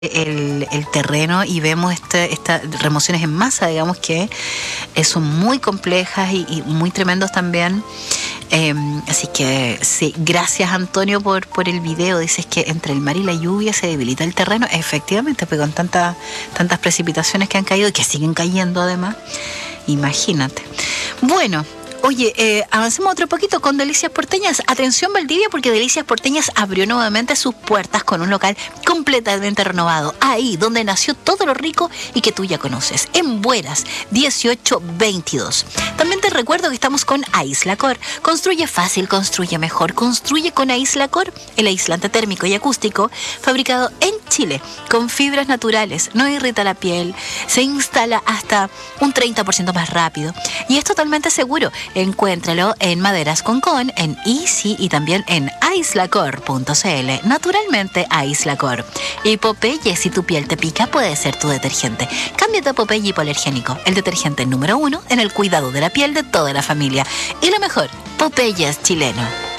el terreno y vemos estas remociones en masa, digamos que son muy complejas y muy tremendos también. Así que sí, gracias Antonio por el video. Dices que entre el mar y la lluvia se debilita el terreno. Efectivamente, pues con tantas precipitaciones que han caído y que siguen cayendo además, imagínate. Bueno, oye, avancemos otro poquito con Delicias Porteñas. Atención Valdivia, porque Delicias Porteñas abrió nuevamente sus puertas con un local completamente renovado, ahí donde nació todo lo rico y que tú ya conoces, en Bueras 1822. También te recuerdo que estamos con Aislacor. Construye fácil, construye mejor. Construye con Aislacor, el aislante térmico y acústico fabricado en Chile con fibras naturales. No irrita la piel, se instala hasta un 30% más rápido y es totalmente seguro. Encuéntralo en Maderas Concón, en Easy y también en aislacor.cl. Naturalmente Aislacor. Y Popeye, si tu piel te pica, puede ser tu detergente. Cámbiate a Popeye hipoalergénico, el detergente número 1 en el cuidado de la piel de toda la familia. Y lo mejor, Popeye es chileno.